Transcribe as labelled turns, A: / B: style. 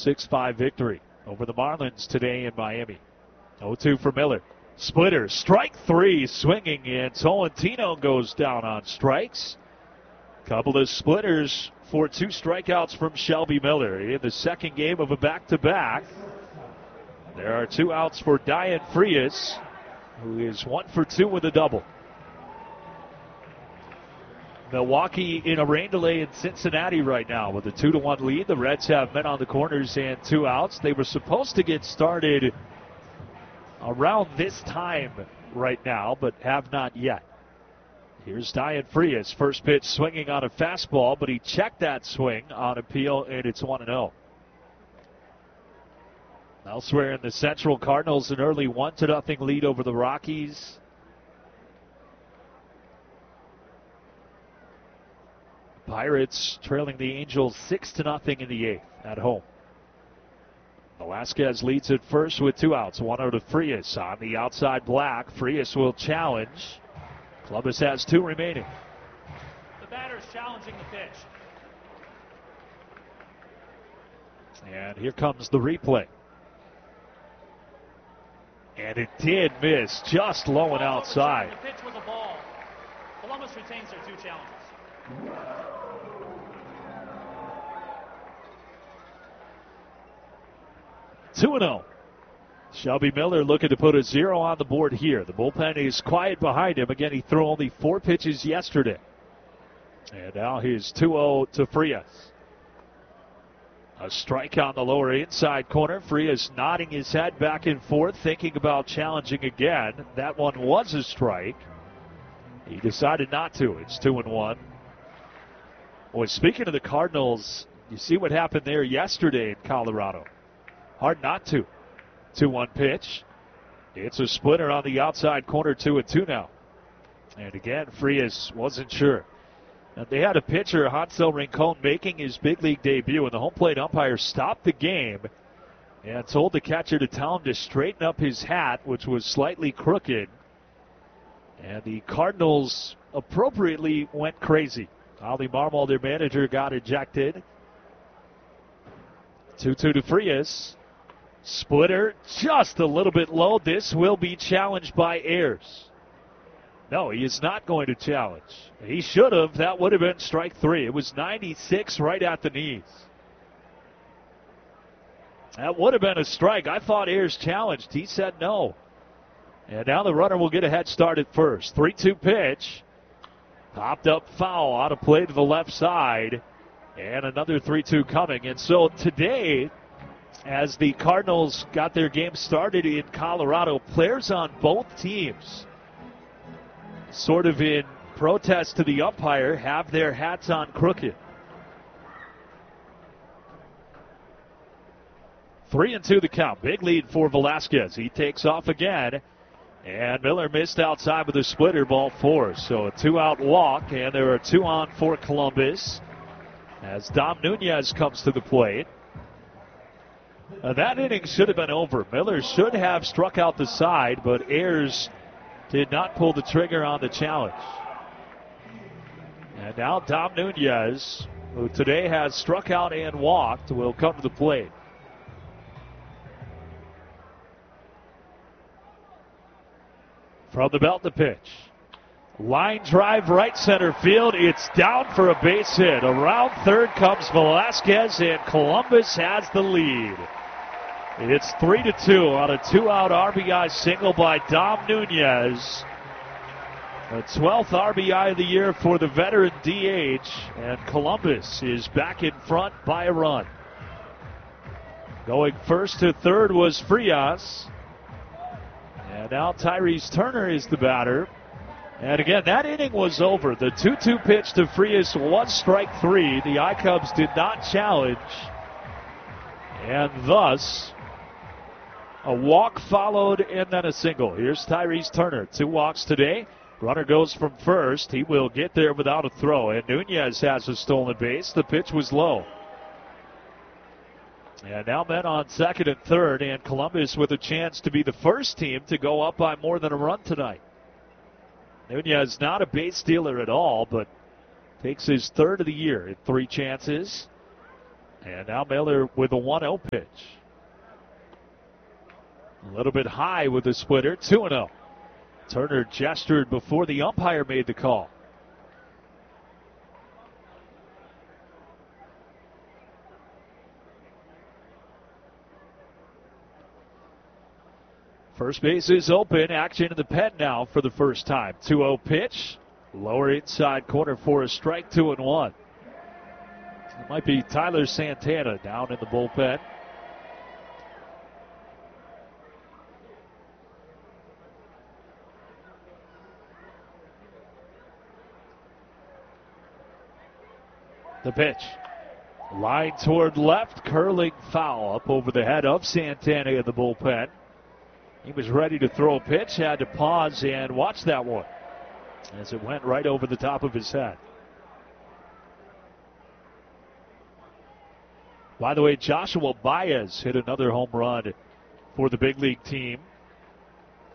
A: 6-5 victory over the Marlins today in Miami. 0-2 for Miller. Splitter, strike three, swinging, and Tolentino goes down on strikes. Couple of splitters for 2 strikeouts from Shelby Miller in the second game of a back-to-back. There are 2 outs for Dayan Frias, who is 1 for 2 with a double. Milwaukee in a rain delay in Cincinnati right now with a 2-1 lead. The Reds have men on the corners and 2 outs. They were supposed to get started around this time right now, but have not yet. Here's Dayan Frias. First pitch swinging on a fastball, but he checked that swing on appeal, and it's 1-0. Elsewhere in the Central, Cardinals an early 1-0 lead over the Rockies. Pirates trailing the Angels 6-0 in the 8th at home. Velasquez leads at first with 2 outs. 1-0 to Frias on the outside black. Frias will challenge. Columbus has 2 remaining.
B: The batter's challenging the pitch.
A: And here comes the replay. And it did miss, just low and outside.
B: The pitch was a ball. Columbus retains their 2 challenges.
A: 2-0. Shelby Miller looking to put a 0 on the board here. The bullpen is quiet behind him. Again, he threw only 4 pitches yesterday. And now his 2-0 to Frias. A strike on the lower inside corner. Frias nodding his head back and forth, thinking about challenging again. That one was a strike. He decided not to. It's 2-1. Boy, speaking of the Cardinals, you see what happened there yesterday in Colorado. Hard not to. 2-1 pitch. It's a splitter on the outside corner, 2-2 now. And again, Frias wasn't sure. And they had a pitcher, Hansel Rincon, making his big league debut, and the home plate umpire stopped the game and told the catcher to tell him to straighten up his hat, which was slightly crooked. And the Cardinals appropriately went crazy. Ollie Marmol, their manager, got ejected. 2-2 to Frias. Splitter just a little bit low. This will be challenged by Ayers. No, he is not going to challenge. He should have. That would have been strike 3. It was 96 right at the knees. That would have been a strike. I thought Ayers challenged. He said no. And now the runner will get a head start at first. 3-2 pitch. Popped up foul out of play to the left side. And another 3-2 coming. And so today, as the Cardinals got their game started in Colorado, players on both teams, sort of in protest to the umpire, have their hats on crooked. 3-2 the count. Big lead for Velasquez. He takes off again. And Miller missed outside with a splitter, ball 4. So a 2-out walk, and there are 2 on for Columbus as Dom Nunez comes to the plate. That inning should have been over. Miller should have struck out the side, but Ayers did not pull the trigger on the challenge. And now Dom Nunez, who today has struck out and walked, will come to the plate. From the belt, the pitch. Line drive right center field. It's down for a base hit. Around third comes Velasquez, and Columbus has the lead. It's 3-2 on a 2-out RBI single by Dom Nunez. The 12th RBI of the year for the veteran DH, and Columbus is back in front by a run. Going first to third was Frias. And now Tyrese Turner is the batter. And again, that inning was over. The 2-2 pitch to Frias was strike 3. The I-Cubs did not challenge. And thus, a walk followed and then a single. Here's Tyrese Turner. 2 walks today. Runner goes from first. He will get there without a throw. And Nunez has a stolen base. The pitch was low. And now men on second and third, and Columbus with a chance to be the first team to go up by more than a run tonight. Nunez not a base stealer at all, but takes his third of the year in 3 chances. And now Miller with a 1-0 pitch. A little bit high with the splitter, 2-0. Turner gestured before the umpire made the call. First base is open. Action in the pen now for the first time. 2-0 pitch. Lower inside corner for a strike, 2-1. It might be Tyler Santana down in the bullpen. The pitch. Line toward left, curling foul up over the head of Santana in the bullpen. He was ready to throw a pitch, had to pause and watch that one as it went right over the top of his head. By the way, Joshua Baez hit another home run for the big league team